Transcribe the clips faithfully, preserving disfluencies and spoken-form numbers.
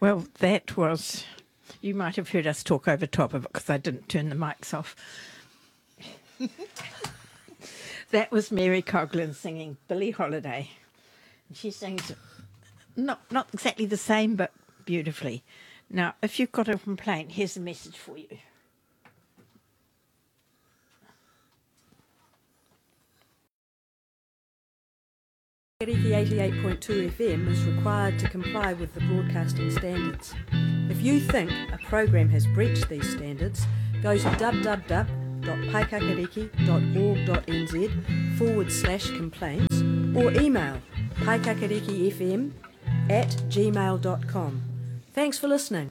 Well, that was... You might have heard us talk over top of it because I didn't turn the mics off. That was Mary Coughlin singing Billie Holiday. She sings not not exactly the same, but beautifully. Now, if you've got a complaint, here's a message for you. Kariki eighty-eight point two F M is required to comply with the broadcasting standards. If you think a program has breached these standards, go to www.paikakariki.org.nz forward slash complaints or email paikakarikifm at gmail dot com. Thanks for listening.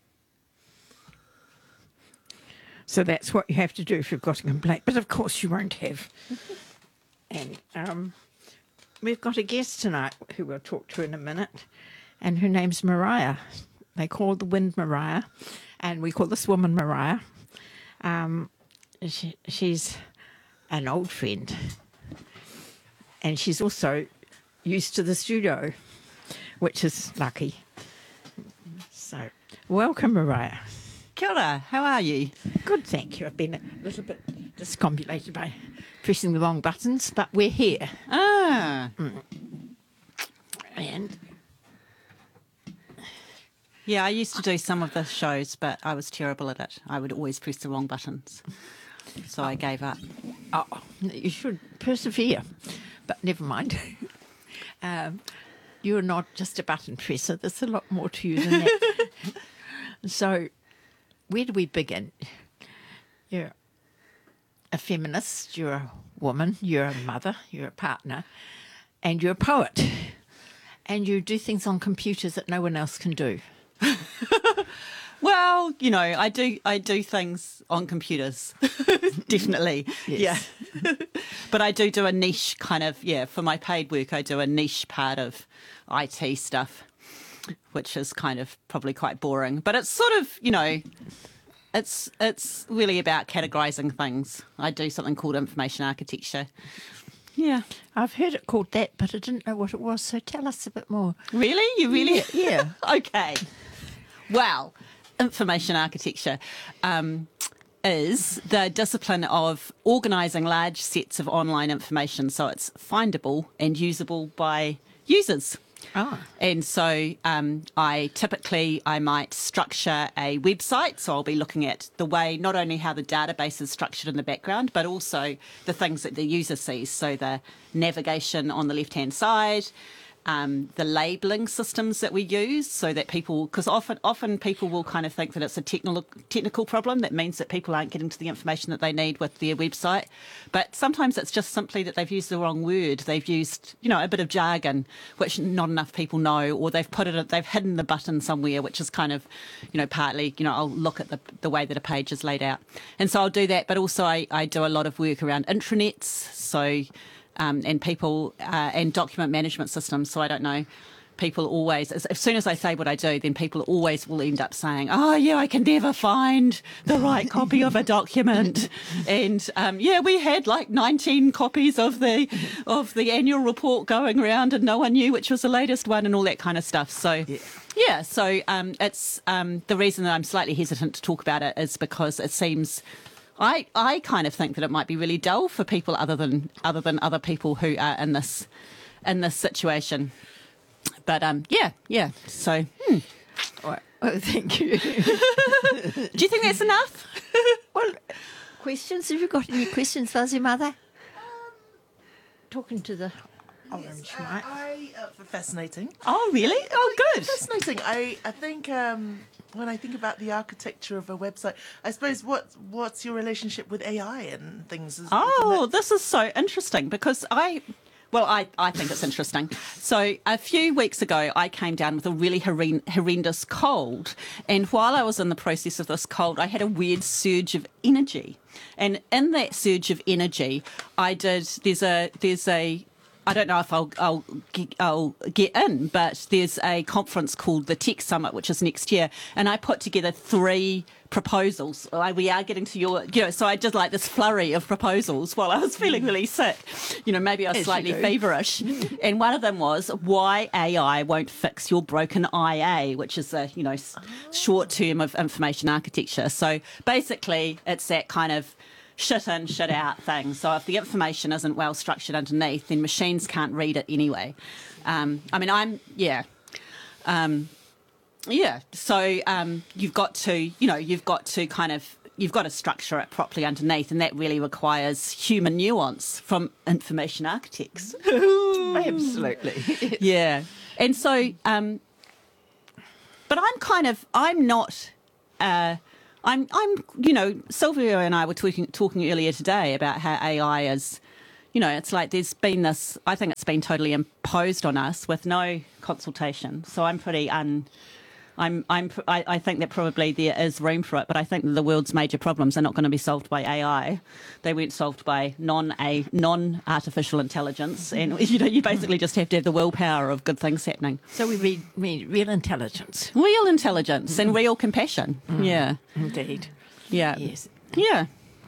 So that's what you have to do if you've got a complaint. But of course you won't have. And um, we've got a guest tonight who we'll talk to in a minute. And her name's Mariah. They call the wind Mariah. And we call this woman Mariah. Um, she, she's an old friend. And she's also used to the studio, which is lucky. So, welcome, Mariah. Kia ora, how are you? Good, thank you. I've been a little bit discombobulated by pressing the wrong buttons, but we're here. Ah. Mm. And... Yeah, I used to do some of the shows, but I was terrible at it. I would always press the wrong buttons. So I gave up. Oh, you should persevere. But never mind. um, you're not just a button presser. There's a lot more to you than that. So, where do we begin? You're a feminist, you're a woman, you're a mother, you're a partner, and you're a poet. And you do things on computers that no one else can do. Well, you know, I do I do things on computers, definitely. Yes. Yeah. But I do do a niche kind of, yeah, for my paid work, I do a niche part of I T stuff, which is kind of probably quite boring. But it's sort of, you know, it's it's really about categorising things. I do something called information architecture. Yeah. I've heard it called that, but I didn't know what it was, so tell us a bit more. Really? You really? Yeah. yeah. Okay. Well, information architecture um, is the discipline of organising large sets of online information so it's findable and usable by users. Oh. And so um, I typically, I might structure a website. So I'll be looking at the way, not only how the database is structured in the background, but also the things that the user sees. So the navigation on the left-hand side, um, the labelling systems that we use so that people, because often often people will kind of think that it's a technical technical problem. That means that people aren't getting to the information that they need with their website. But sometimes it's just simply that they've used the wrong word. They've used, you know, a bit of jargon, which not enough people know, or they've put it, they've hidden the button somewhere, which is kind of, you know, partly, you know, I'll look at the, the way that a page is laid out. And so I'll do that. But also I, I do a lot of work around intranets. So... Um, and people uh, and document management systems. So I don't know, people always, as, as soon as I say what I do, then people always will end up saying, oh, yeah, I can never find the right copy of a document. And, um, yeah, we had like nineteen copies of the of the annual report going around and no one knew which was the latest one and all that kind of stuff. So, yeah, yeah so um, it's um, the reason that I'm slightly hesitant to talk about it is because it seems... I, I kind of think that it might be really dull for people other than other than other people who are in this in this situation. But um, yeah, yeah. So, hmm. Well, oh, thank you. Do you think that's enough? Well, questions? Have you got any questions, Fuzzy Mother? Um, Talking to the orange uh, mic. I, uh, fascinating. Oh, really? Oh, good. Fascinating. I, I think um, when I think about the architecture of a website, I suppose what what's your relationship with A I and things? Oh, this is so interesting because I... Well, I, I think it's interesting. So a few weeks ago, I came down with a really horren- horrendous cold. And while I was in the process of this cold, I had a weird surge of energy. And in that surge of energy, I did, there's a, there's a, I don't know if I'll, I'll, ge- I'll get in, but there's a conference called the Tech Summit, which is next year, and I put together three proposals. Like, we are getting to your, you know, so I did like this flurry of proposals while I was feeling really sick. You know, maybe I was As you slightly do. feverish. And one of them was why A I won't fix your broken I A, which is a, you know, s short term of information architecture. So basically, it's that kind of shit in, shit out thing. So if the information isn't well structured underneath, then machines can't read it anyway. Um, I mean, I'm, yeah. Um, yeah, so um, you've got to, you know, you've got to kind of, you've got to structure it properly underneath, and that really requires human nuance from information architects. Absolutely. Yeah. And so, um, but I'm kind of, I'm not, uh, I'm, I'm, you know, Sylvia and I were talking, talking earlier today about how A I is, you know, it's like there's been this, I think it's been totally imposed on us with no consultation. So I'm pretty un, I'm, I'm, I, I think that probably there is room for it, but I think the world's major problems are not going to be solved by A I. They weren't solved by non-A, non-artificial intelligence. And, you know, you basically just have to have the willpower of good things happening. So we read, read real intelligence. Real intelligence and real compassion. Yeah. Indeed. Yeah. Yes. Yeah.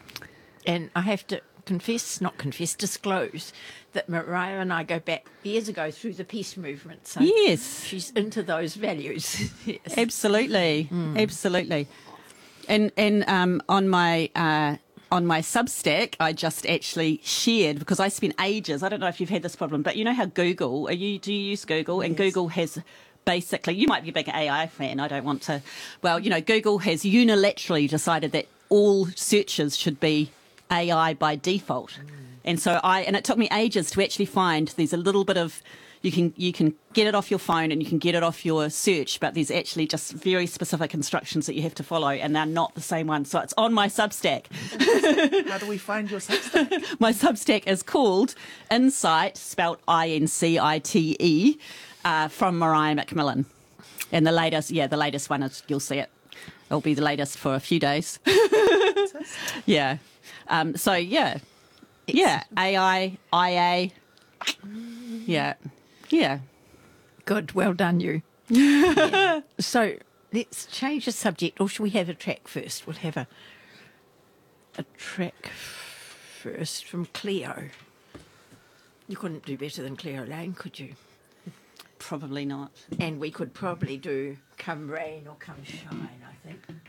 And I have to confess, not confess, disclose that Mariah and I go back years ago through the peace movement. So Yes. she's into those values. Yes. Absolutely. Absolutely. And and um, on my uh, on my Substack, I just actually shared, because I spent ages, I don't know if you've had this problem, but you know how Google, are you, do you use Google? And Google has basically, you might be a big A I fan, I don't want to, well, you know, Google has unilaterally decided that all searches should be A I by default. And so I, and it took me ages to actually find there's a little bit of, you can you can get it off your phone and you can get it off your search, but there's actually just very specific instructions that you have to follow, and they're not the same one. So it's on my Substack. How do we find your Substack? My Substack is called Insight, spelt I N C I T E, uh, from Mariah Macmillan. And the latest, yeah, the latest one is, you'll see it. It'll be the latest for a few days. Yeah. Um, so, yeah. Yeah. A I, I A. Yeah. Yeah. Good. Well done, you. Yeah. So let's change the subject, or should we have a track first? We'll have a a track first from Cleo. You couldn't do better than Cleo Lane, could you? Probably not. And we could probably do Come Rain or Come Shine, I think.